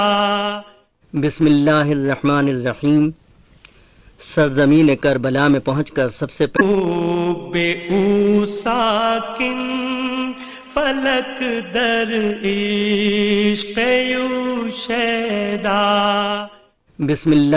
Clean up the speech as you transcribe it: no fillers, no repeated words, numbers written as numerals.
बिस्मिल्लाहिर्रहमानिर्रहीम। सरजमीन करबला में पहुंचकर सबसे साकिन फलक दर इश्क़ यू शैदा। बिस्मिल्लाह